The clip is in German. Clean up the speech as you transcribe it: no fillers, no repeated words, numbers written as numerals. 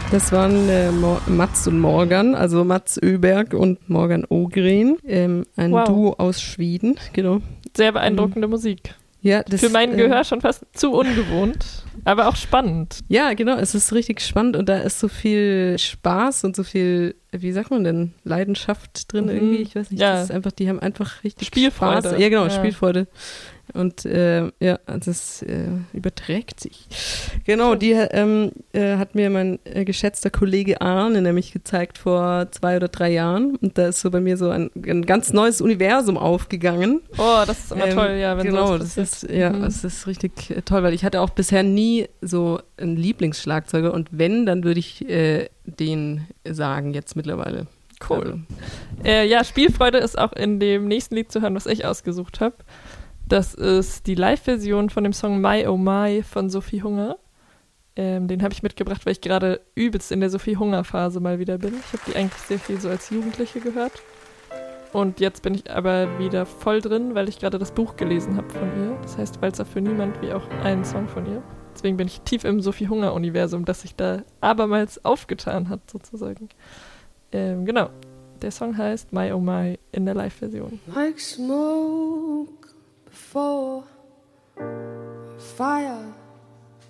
Das waren Mats und Morgan, also Mats Öberg und Morgan Ågren, ein Duo aus Schweden, genau. Sehr beeindruckende Musik. Ja, für mein Gehör schon fast zu ungewohnt, aber auch spannend. Ja, genau, es ist richtig spannend und da ist so viel Spaß und so viel, wie sagt man denn, Leidenschaft drin irgendwie, ich weiß nicht, das ist einfach, die haben einfach richtig Spielfreude. Spaß. Ja, genau, Spielfreude. Und das überträgt sich. Genau, die hat mir mein geschätzter Kollege Arne nämlich gezeigt vor 2 oder 3 Jahren. Und da ist so bei mir so ein ganz neues Universum aufgegangen. Oh, das ist immer toll, ja, wenn genau, das ist das ist richtig toll, weil ich hatte auch bisher nie so einen Lieblingsschlagzeuger und wenn, dann würde ich den sagen jetzt mittlerweile. Cool. Also. Spielfreude ist auch in dem nächsten Lied zu hören, was ich ausgesucht habe. Das ist die Live-Version von dem Song My Oh My von Sophie Hunger. Den habe ich mitgebracht, weil ich gerade übelst in der Sophie Hunger-Phase mal wieder bin. Ich habe die eigentlich sehr viel so als Jugendliche gehört. Und jetzt bin ich aber wieder voll drin, weil ich gerade das Buch gelesen habe von ihr. Das heißt Walzer für niemand, wie auch einen Song von ihr. Deswegen bin ich tief im Sophie Hunger-Universum, das sich da abermals aufgetan hat, sozusagen. Genau. Der Song heißt My Oh My in der Live-Version. Like smoke before fire.